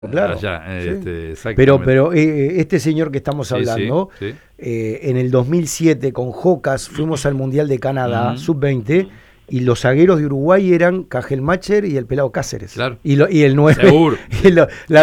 Claro, allá, sí. exactamente. Pero este señor que estamos Sí, sí, hablando, sí. en el 2007 con Jocas fuimos al Mundial de Canadá, Ujú, sub-20, y los zagueros de Uruguay eran Cajelmacher y el Pelado Cáceres. claro, Y el 9 seguro, y sí. la